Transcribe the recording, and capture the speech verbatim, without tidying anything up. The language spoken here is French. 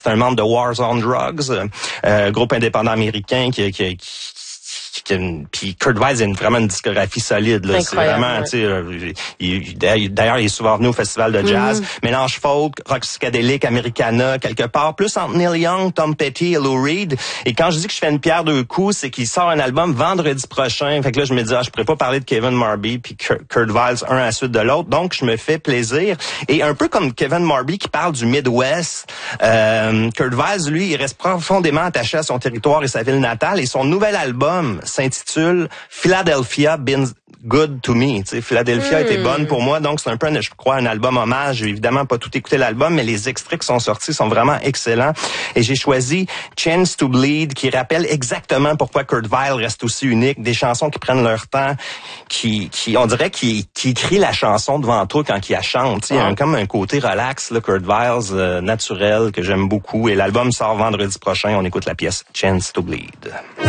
C'est un membre de Wars on Drugs, euh, groupe indépendant américain qui, qui, qui puis Kurt Weill a une, vraiment une discographie solide. Là. C'est vraiment, ouais. tu sais, euh, il, d'ailleurs, il est souvent venu au festival de jazz. Mm-hmm. Mélange folk, rock psychédélique, Americana, quelque part, plus entre Neil Young, Tom Petty et Lou Reed. Et quand je dis que je fais une pierre deux coups, c'est qu'il sort un album vendredi prochain. Fait que là, je me dis, ah, je pourrais pas parler de Kevin Marby puis Kurt Weill un à la suite de l'autre. Donc, je me fais plaisir. Et un peu comme Kevin Marby qui parle du Midwest, euh, Kurt Weill, lui, il reste profondément attaché à son territoire et sa ville natale. Et son nouvel album s'intitule Philadelphia Been Good to Me. Tu sais, Philadelphia mm. était bonne pour moi, donc c'est un peu, je crois, un album hommage. J'ai évidemment pas tout écouté l'album, mais les extraits qui sont sortis sont vraiment excellents. Et j'ai choisi Chance to Bleed, qui rappelle exactement pourquoi Kurt Weill reste aussi unique. Des chansons qui prennent leur temps, qui, qui on dirait qui, qui écrit la chanson devant toi quand il la chante. Tu sais, il y a un, comme un côté relax, là, Kurt Weill, euh, naturel, que j'aime beaucoup. Et l'album sort vendredi prochain. On écoute la pièce Chance to Bleed.